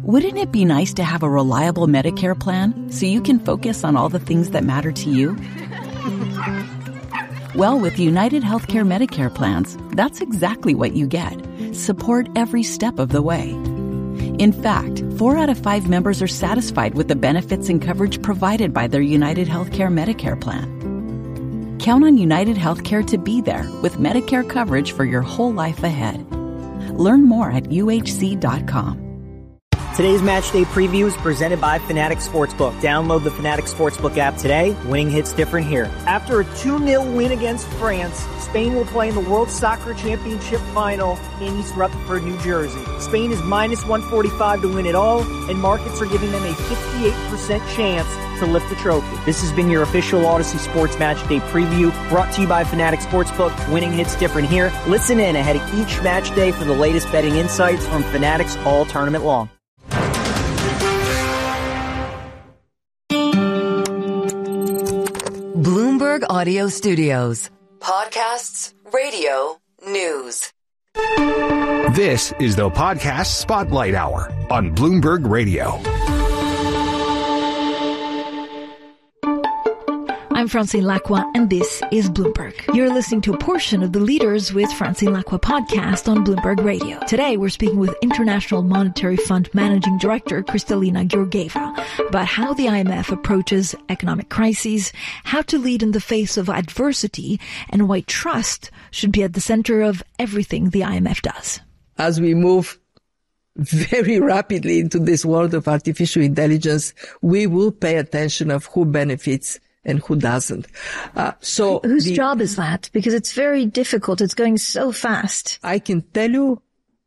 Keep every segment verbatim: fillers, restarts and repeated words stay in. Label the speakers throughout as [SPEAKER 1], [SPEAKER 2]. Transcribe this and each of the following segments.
[SPEAKER 1] Wouldn't it be nice to have a reliable Medicare plan so you can focus on all the things that matter to you? Well, with United Healthcare Medicare plans, that's exactly what you get. Support every step of the way. In fact, four out of five members are satisfied with the benefits and coverage provided by their United Healthcare Medicare plan. Count on United Healthcare to be there with Medicare coverage for your whole life ahead. Learn more at U H C dot com.
[SPEAKER 2] Today's Match Day Preview is presented by Fanatics Sportsbook. Download the Fanatics Sportsbook app today. Winning hits different here. After a two nil win against France, Spain will play in the World Soccer Championship Final in East Rutherford, New Jersey. Spain is minus one forty-five to win it all, and markets are giving them a fifty-eight percent chance to lift the trophy. This has been your official Odyssey Sports Match Day Preview, brought to you by Fanatics Sportsbook. Winning hits different here. Listen in ahead of each match day for the latest betting insights from Fanatics all tournament long.
[SPEAKER 3] Bloomberg Audio Studios. Podcasts, radio, news.
[SPEAKER 4] This is the Podcast Spotlight Hour on Bloomberg Radio.
[SPEAKER 5] I'm Francine Lacqua, and this is Bloomberg. You're listening to a portion of the Leaders with Francine Lacqua podcast on Bloomberg Radio. Today, we're speaking with International Monetary Fund Managing Director Kristalina Georgieva about how the I M F approaches economic crises, how to lead in the face of adversity, and why trust should be at the center of everything the I M F does.
[SPEAKER 6] As we move very rapidly into this world of artificial intelligence, we will pay attention of who benefits and who doesn't. Uh, so
[SPEAKER 5] whose
[SPEAKER 6] the,
[SPEAKER 5] job is that? Because it's very difficult. It's going so fast.
[SPEAKER 6] I can tell you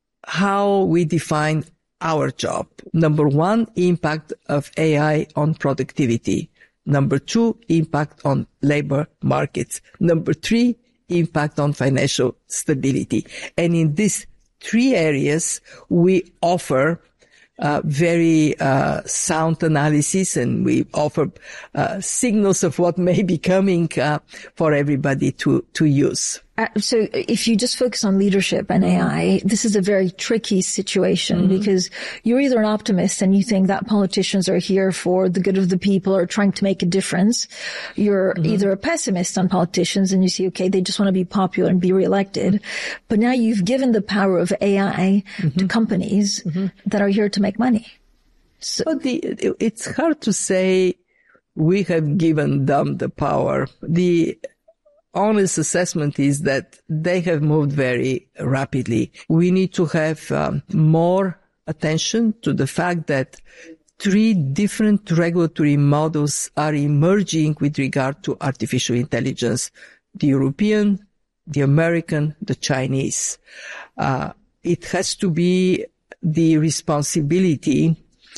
[SPEAKER 6] how we define our job. Number one, impact of A I on productivity. Number two, impact on labor markets. Number three, impact on financial stability. And in these three areas, we offer Uh, very uh, sound analysis, and we offer uh, signals of what may be coming uh, for everybody to to use.
[SPEAKER 5] Uh, so if you just focus on leadership and A I, this is a very tricky situation mm-hmm. because you're either an optimist and you think that politicians are here for the good of the people or trying to make a difference. You're mm-hmm. either a pessimist on politicians and you see, okay, they just want to be popular and be reelected. But now you've given the power of A I mm-hmm. to companies mm-hmm. that are here to make money.
[SPEAKER 6] So well, the, it's hard to say we have given them the power. The honest assessment is that they have moved very rapidly. We need to have um, more attention to the fact that three different regulatory models are emerging with regard to artificial intelligence: the European, the American, the Chinese. Uh, it has to be the responsibility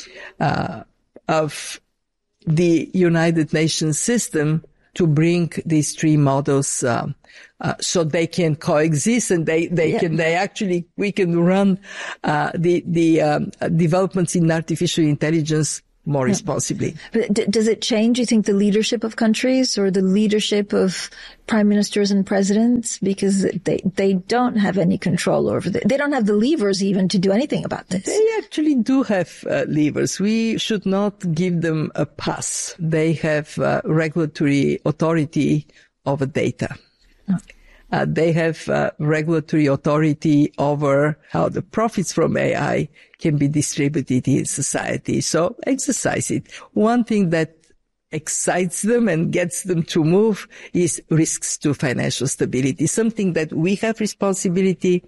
[SPEAKER 6] uh, of the United Nations system to bring these three models uh, uh, so they can coexist and they they yeah. can they actually we can run uh, the the um, developments in artificial intelligence more yeah. responsibly.
[SPEAKER 5] But d- does it change, you think, the leadership of countries or the leadership of prime ministers and presidents? Because they they don't have any control over it. They don't have the levers even to do anything about this.
[SPEAKER 6] They actually do have uh, levers. We should not give them a pass. They have uh, regulatory authority over data. Okay. Uh, they have uh, regulatory authority over how the profits from A I can be distributed in society. So exercise it. One thing that excites them and gets them to move is risks to financial stability, something that we have responsibility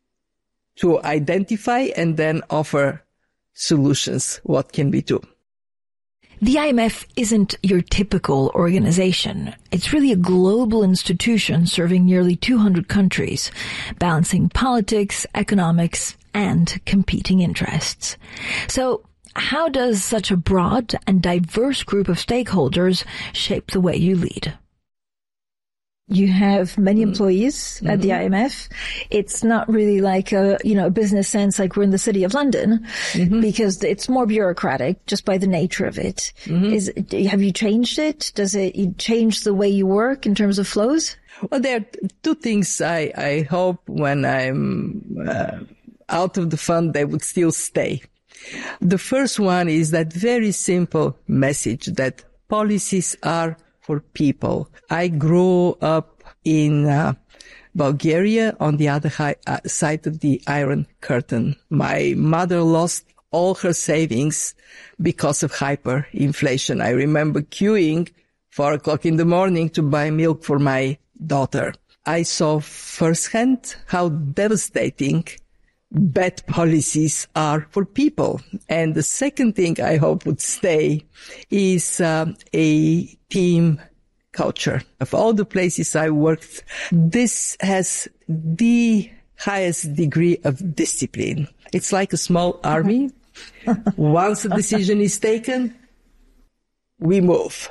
[SPEAKER 6] to identify and then offer solutions. What can we do?
[SPEAKER 5] The I M F isn't your typical organization. It's really a global institution serving nearly two hundred countries, balancing politics, economics, and competing interests. So how does such a broad and diverse group of stakeholders shape the way you lead? You have many employees mm-hmm. at the I M F. It's not really like a, you know, a business sense like we're in the City of London mm-hmm. because it's more bureaucratic just by the nature of it. Mm-hmm. Is, have you changed it? Does it change the way you work in terms of flows?
[SPEAKER 6] Well, there are two things I, I hope when I'm uh, out of the fund, they would still stay. The first one is that very simple message that policies are for people. I grew up in uh, Bulgaria on the other high, uh, side of the Iron Curtain. My mother lost all her savings because of hyperinflation. I remember queuing four o'clock in the morning to buy milk for my daughter. I saw firsthand how devastating bad policies are for people. And the second thing I hope would stay is uh, a team culture. Of all the places I worked, this has the highest degree of discipline. It's like a small army. Once a decision is taken, we move.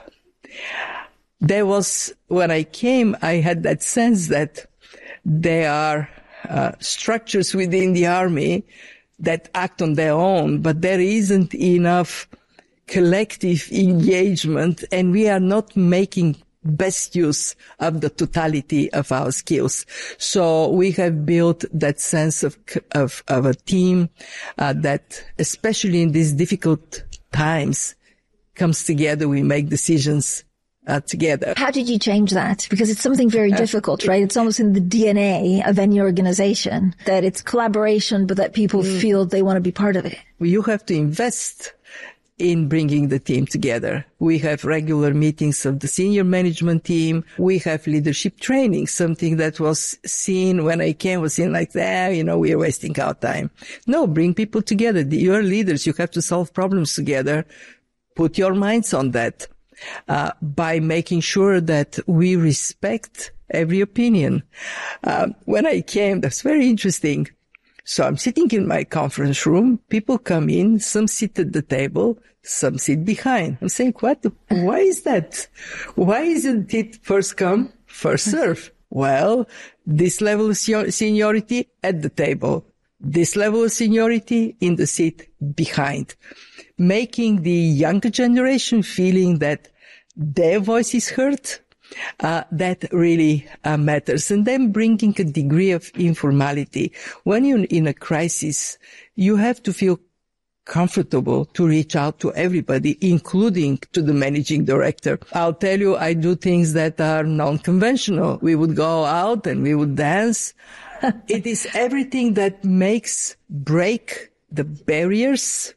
[SPEAKER 6] There was, when I came, I had that sense that there are uh, structures within the army that act on their own, but there isn't enough collective engagement, and we are not making best use of the totality of our skills. So we have built that sense of of, of a team uh, that, especially in these difficult times, comes together. We make decisions uh, together.
[SPEAKER 5] How did you change that? Because it's something very uh, difficult, right? It's almost in the D N A of any organization that it's collaboration, but that people mm. feel they want to be part of it.
[SPEAKER 6] You have to invest in bringing the team together. We have regular meetings of the senior management team. We have leadership training, something that was seen when I came was seen like, ah, you know, we're wasting our time. No, bring people together. You're leaders. You have to solve problems together. Put your minds on that, uh, by making sure that we respect every opinion. Uh, when I came, that's very interesting. So I'm sitting in my conference room. People come in. Some sit at the table. Some sit behind. I'm saying, what? Why is that? Why isn't it first come, first serve? Well, this level of seniority at the table. This level of seniority in the seat behind. Making the younger generation feeling that their voice is heard. Uh, that really uh, matters. And then bringing a degree of informality. When you're in a crisis, you have to feel comfortable to reach out to everybody, including to the managing director. I'll tell you, I do things that are non-conventional. We would go out and we would dance. It is everything that makes, break the barriers,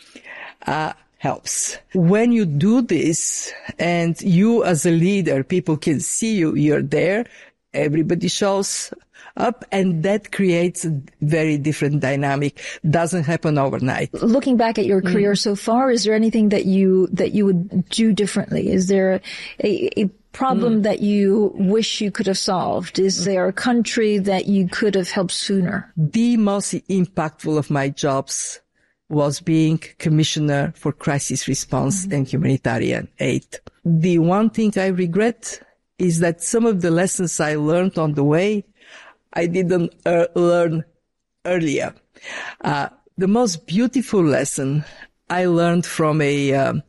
[SPEAKER 6] uh, helps. When you do this and you as a leader, people can see you, you're there, everybody shows up, and that creates a very different dynamic. Doesn't happen overnight.
[SPEAKER 5] Looking back at your career mm. so far, is there anything that you, that you would do differently? Is there a, a problem mm. that you wish you could have solved? Is there a country that you could have helped sooner?
[SPEAKER 6] The most impactful of my jobs was being Commissioner for Crisis Response mm-hmm. and Humanitarian Aid. The one thing I regret is that some of the lessons I learned on the way, I didn't uh, learn earlier. Uh, the most beautiful lesson I learned from a um,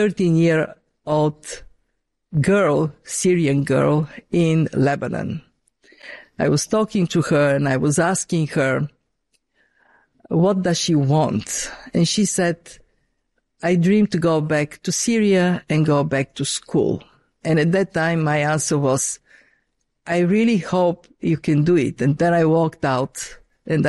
[SPEAKER 6] thirteen-year-old girl, Syrian girl in Lebanon. I was talking to her and I was asking her, what does she want? And she said, I dream to go back to Syria and go back to school. And at that time, my answer was, I really hope you can do it. And then I walked out